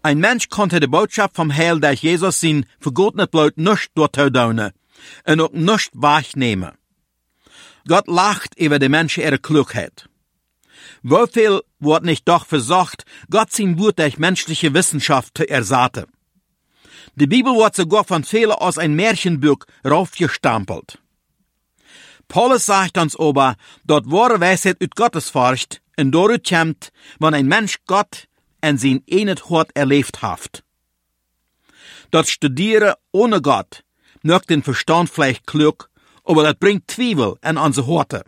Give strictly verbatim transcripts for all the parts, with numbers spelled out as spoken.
Ein Mensch konnte die Botschaft vom Heil durch Jesus sein für Gott nicht bloß nicht durchdauen und auch nicht wahrnehmen. Gott lacht über die Menschen ihre Klugheit. Wieviel wird nicht doch versucht, Gott sein Wort durch menschliche Wissenschaft zu ersaten. Die Bibel wird sogar von vielen aus ein Märchenbuch raufgestampelt. Paulus sagt uns aber, dort wahre Weisheit ut Gottes forscht, und dort kommt, wenn ein Mensch Gott en sein enet Hort erlebt haft. Dort studieren ohne Gott, mögt den Verstand vielleicht klug, aber das bringt Zweifel an unsere Horte.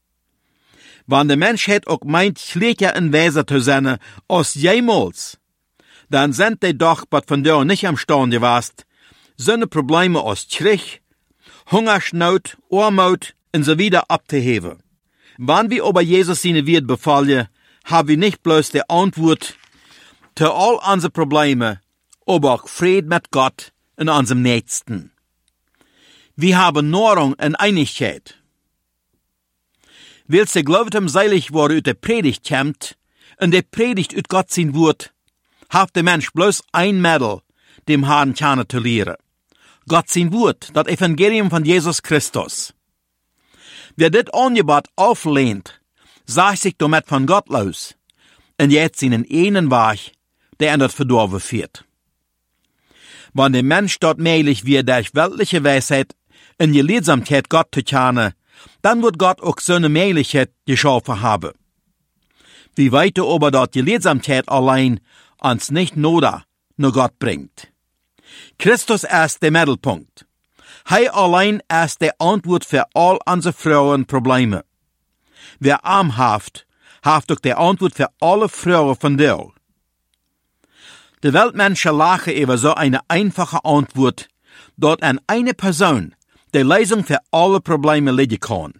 Wenn der Mensch het auch meint, schlechter in Weise zu sein, als jemals, dann sind die doch, was von dir nicht am Stande gewast, seine Probleme aus Krieg, Hungersnot, Armut und so wieder abzuheben. Wenn wir aber Jesus seine Wort befallen, haben wir nicht bloß die Antwort zu all unsere Probleme, aber auch Frieden mit Gott und unserem Nächsten. Wir haben Nahrung und Einigkeit. Willst du glauben, seilig worden ut der Predigt kommt, und der Predigt ut Gott sein Wort, hat der Mensch bloß ein Mittel, dem Herrn kennen zu lehren. Gott sein Wort, das Evangelium von Jesus Christus. Wer dit Angebot auflehnt, sagt sich damit von Gott los, und jetzt seinen einen Weg, der in das Verdorben führt. Wenn der Mensch dort mählich wird durch weltliche Weisheit in die Leidsamkeit Gott zu kennen, dann wird Gott auch so eine Mählichkeit geschaffen haben. Wie weiter aber dort die Leidsamkeit allein uns nicht noda nur Gott bringt. Christus ist der Mittelpunkt. Hij allein ist die Antwort für all unsere Frauen Probleme. Wer arm haft, haft auch die Antwort für alle Frauen von dir. Die Weltmenschen lachen über so eine einfache Antwort, dort an eine Person die Lösung für alle Probleme liegen kann.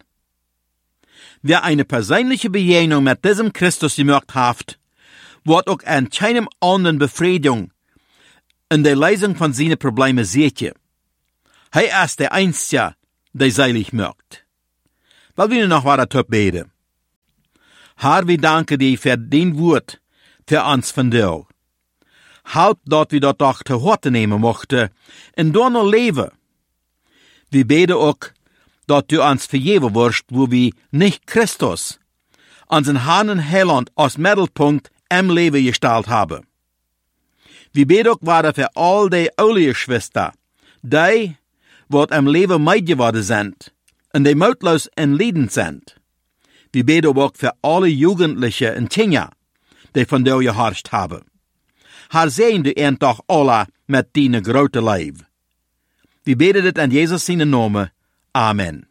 Wer eine persönliche Begegnung mit diesem Christus gemacht hat, wird auch an keinem anderen Befriedigung in der Lösung von seinen Problemen sehen. Er ist der Einzige, der seilig macht. Weil wir noch weiter beten. Herr, wir danken dir für dein Wort, für uns von dir. Halt dort, wie dort doch zu Horte nehmen mochte, und dort noch leben. Wir beten auch, dass du uns vergeben wirst, wo wir nicht Christus, unseren Herrn und Heiland, als Mittelpunkt im Leben gestellt haben. Wir beten auch weiter für all die alle Schwestern, die, wat im Leben meid geworden sind, und die mutlos in Leiden sind. Wir beten aber auch für alle Jugendliche und Kinder, die von dir geherrscht haben. Herr, sehen du ihn doch alle mit deinem großen Leib. Wir beten das in Jesus seinen Namen. Amen.